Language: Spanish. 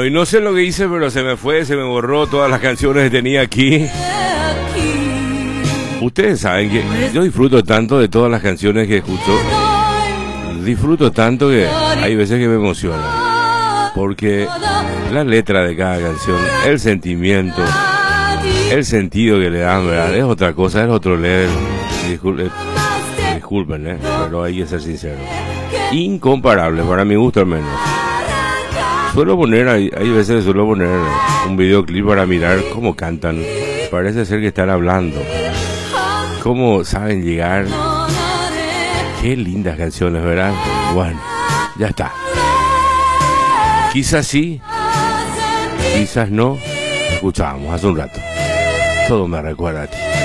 Hoy no sé lo que hice, pero se me fue, se me borró todas las canciones que tenía aquí. Ustedes saben que yo disfruto tanto de todas las canciones que escucho. Disfruto tanto que hay veces que me emociona. Porque la letra de cada canción, el sentimiento, el sentido que le dan, ¿verdad? Es otra cosa, es otro level. Disculpen, pero hay que ser sincero. Incomparable, para mi gusto al menos. Suelo poner, hay veces que suelo poner un videoclip para mirar cómo cantan. Parece ser que están hablando. Cómo saben llegar. Qué lindas canciones, ¿verdad? Bueno, ya está. Quizás sí, quizás no. Escuchábamos hace un rato. Todo me recuerda a ti.